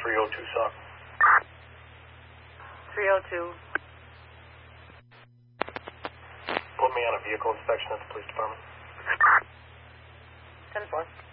302 Sock. 302. Put me on a vehicle inspection at the police department. 10-4.